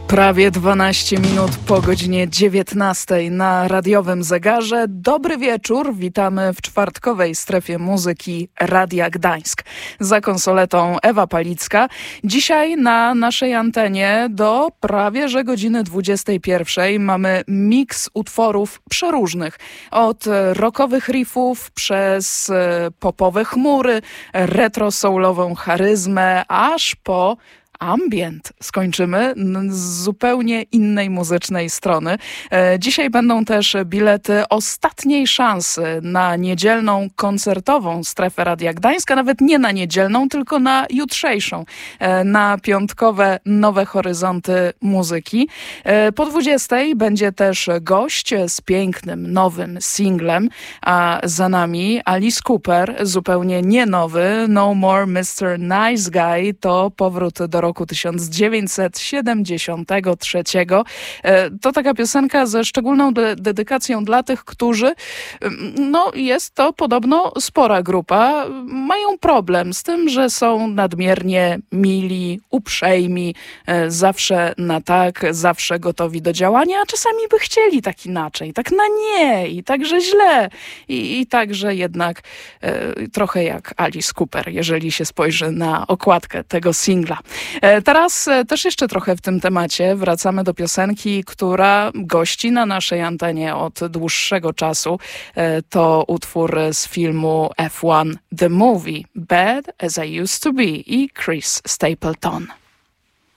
Prawie 12 minut po godzinie 19 na radiowym zegarze. Dobry wieczór, witamy w czwartkowej strefie muzyki Radia Gdańsk. Za konsoletą Ewa Palicka. Dzisiaj na naszej antenie do prawie że godziny 21 mamy miks utworów przeróżnych. Od rockowych riffów przez popowe chmury, retro-soulową charyzmę, aż po ambient. Skończymy z zupełnie innej muzycznej strony. Dzisiaj będą też bilety ostatniej szansy na niedzielną koncertową strefę Radia Gdańska, nawet nie na niedzielną, tylko na jutrzejszą, na piątkowe Nowe Horyzonty Muzyki. Po 20 będzie też gość z pięknym, nowym singlem, a za nami Alice Cooper, zupełnie nie nowy, No More Mr. Nice Guy, to powrót do roku 1973. To taka piosenka ze szczególną dedykacją dla tych, którzy, jest to podobno spora grupa, mają problem z tym, że są nadmiernie mili, uprzejmi, zawsze na tak, zawsze gotowi do działania, a czasami by chcieli tak inaczej, tak na nie i także źle i także jednak trochę jak Alice Cooper, jeżeli się spojrzy na okładkę tego singla. Teraz też jeszcze trochę w tym temacie wracamy do piosenki, która gości na naszej antenie od dłuższego czasu. To utwór z filmu F1 The Movie, Bad As I Used To Be i Chris Stapleton.